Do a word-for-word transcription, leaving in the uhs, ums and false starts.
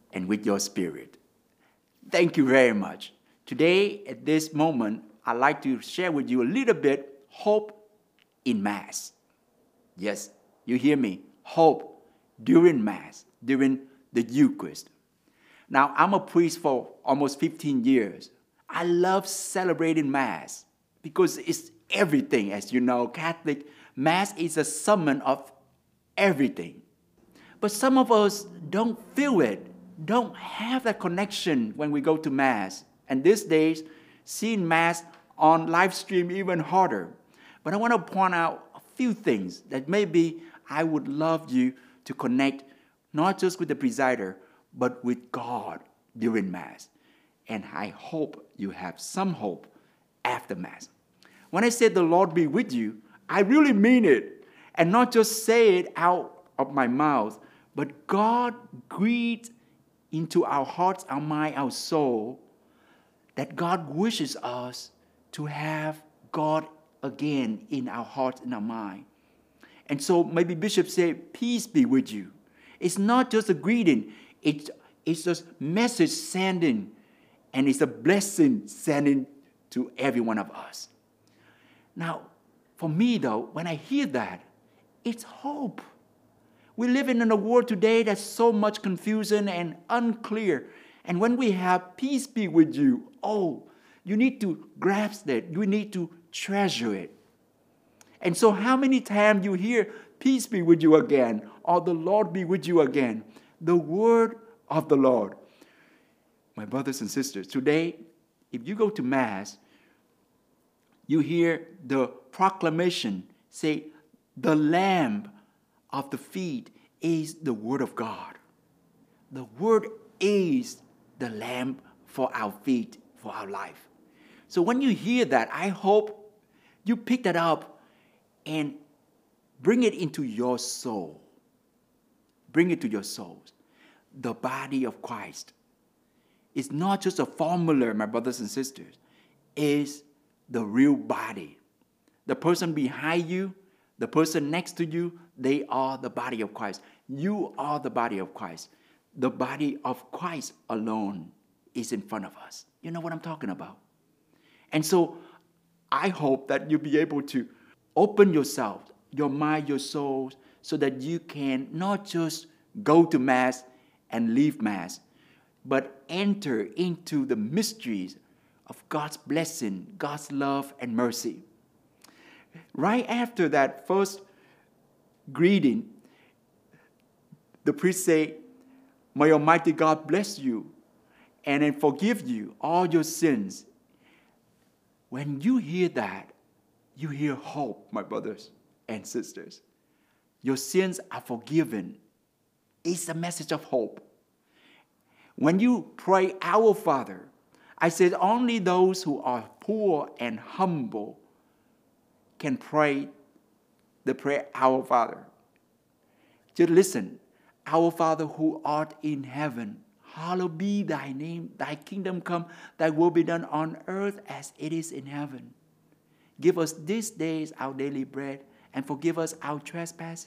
and with your spirit. Thank you very much. Today, at this moment, I'd like to share with you a little bit hope in Mass. Yes, you hear me. Hope during Mass, during the Eucharist. Now, I'm a priest for almost fifteen years. I love celebrating Mass because it's everything. As you know, Catholic Mass is a summon of everything. But some of us don't feel it, don't have that connection when we go to Mass. And these days, seeing Mass on live stream even harder. But I want to point out a few things that maybe I would love you to connect, not just with the presider, but with God during Mass. And I hope you have some hope after Mass. When I say the Lord be with you, I really mean it. And not just say it out of my mouth, but God breathes into our hearts, our mind, our soul, that God wishes us to have God again in our hearts and our mind. And so maybe Bishop said, peace be with you. It's not just a greeting. It's, it's just message sending. And it's a blessing sending to every one of us. Now, for me though, when I hear that, it's hope. We're living in a world today that's so much confusion and unclear. And when we have peace be with you, oh, you need to grasp that. You need to treasure it. And so how many times you hear peace be with you again, or the Lord be with you again? The word of the Lord. My brothers and sisters, today, if you go to Mass, you hear the proclamation say, the lamp of the feet is the word of God. The word is the lamp for our feet, for our life. So when you hear that, I hope you pick that up and bring it into your soul. Bring it to your souls. The body of Christ. It's not just a formula, my brothers and sisters. It's the real body. The person behind you, the person next to you, they are the body of Christ. You are the body of Christ. The body of Christ alone is in front of us. You know what I'm talking about? And so I hope that you'll be able to open yourself, your mind, your souls, so that you can not just go to Mass and leave Mass, but enter into the mysteries of God's blessing, God's love and mercy. Right after that first greeting, the priest say, may Almighty God bless you and then forgive you all your sins. When you hear that, you hear hope, my brothers and sisters. Your sins are forgiven. It's a message of hope. When you pray, Our Father, I said only those who are poor and humble can pray the prayer, Our Father. Just listen. Our Father who art in heaven, hallowed be thy name. Thy kingdom come, thy will be done on earth as it is in heaven. Give us this day our daily bread, and forgive us our trespasses,